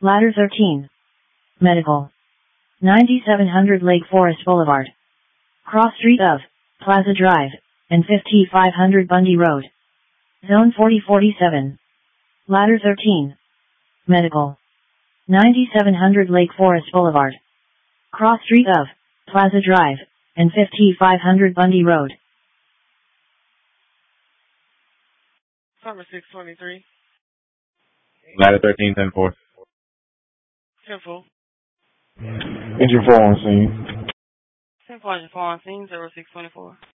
Ladder 13. Medical. 9700 Lake Forest Boulevard. Cross Street of Plaza Drive and 5500 Bundy Road. Zone 4047. Ladder 13. Medical. 9700 Lake Forest Boulevard. Cross Street of Plaza Drive and 5500 Bundy Road. Summer 623. Ladder 13, 10-4. 10-4. Engine 4 on scene. 10-4, engine 4 on scene, 0624.